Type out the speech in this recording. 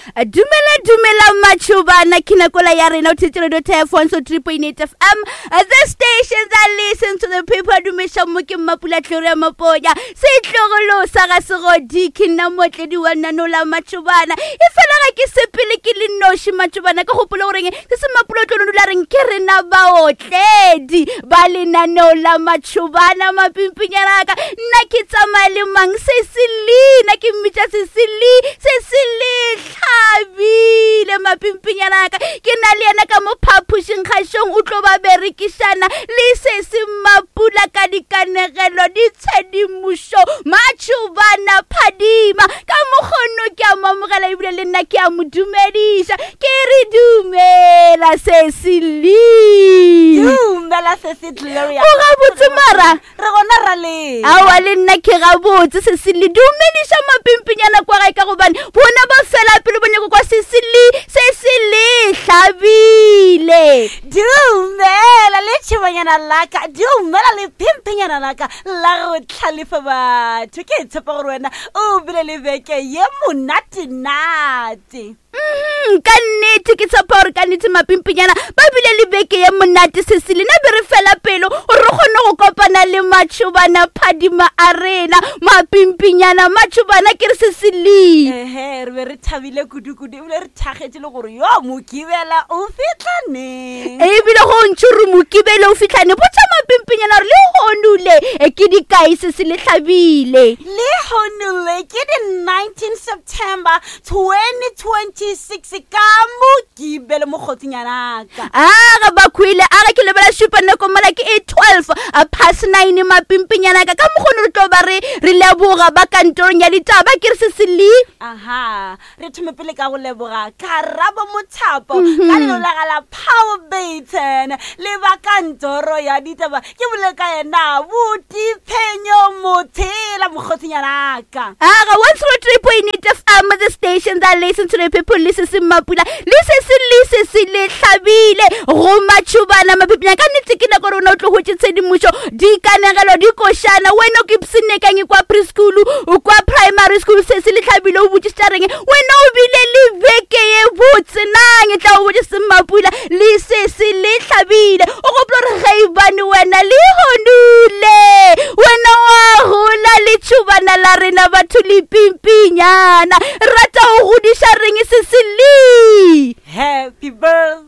Dumela Machubana Kinakola Yarina Titro.fm so 3.8 FM. The stations that listen to the people do Misha Muki Mapula Tlore Mapoya. Say Tlogolo Sarasoro Dikina Motlediwana Nola Machubana. If I like a sepiliki no she Machubana Kopoloring, this is Mapulo Laring Kerena Bao Tedi Balina Nola Machubana Mapimpianaka Nakita Malimang Cecily Nakimicha Cecily Habile mapimpinyana kinaliana ka mo phaphushing khashong utloba berikishana le se se mapula ka dikanegelo di tshedimusho Machubana phadima ka mogono ke a mamogela ibile le nna ke a modumedisha ke re dumela Cecily dumela Gloria o ga botse mara re gona ra le awa le nna ke ga botse Cecily dumedisha mapimpinyana kwa ga ka go bana bona ba fela pele bonyako kwa Cecily Hlabile dumela le tshibanyana laka dumela le pimpinyana laka la go tlhalefa batho ke tshepa gore wena o bile le beke ye monate ka nnete ke tshepa gore ka nnete mapimpinyana ba bile le beke ye monate Cecily na be re fela pelo re gone go kopana le Machubana phadima arena mapimpinyana Machubana ke re Cecily re be re thabile kudu bile re thagetse le gore yo mokibela o fitlane e bile go ntshuru mokibela o fitlane botsa mapimpinyana re le honule ke di kae Cecily Hlabile le honule ke di 19 September 2026 ka mokibela mo gotsinyana ka ga ba khwile a ga ke lebela shupa nako mala ke 12 past 9 mapimpinyana ka mogone re tlo ba re leboga ba kantorong ya ditaba ke re Cecily re thome pele ka go leboga Karabo Mothapo ka le la gala Power Baton le ba kantoro ya ditaba ke bole ka yena Buti Phenyo Mothela mogotsinyana ka ga 103.8 FM the station that listen to the people listen to Mapula Cecily Hlabile go Machubana mapimpinyana ka nnete ke nako rona o tlo go tshedimusho di kanegelo di koshana wena o ke psinekang kwa preschool o kwa primary school Cecily Hlabile o botšistareng wena o bile le beke ye botse nang tla o botse Mapula le Cecily Hlabile o go plore ga ibane wena le honule wena wa hola le tshubana la rena batho le pimpinyana rata o godisha reng Cecily happy birthday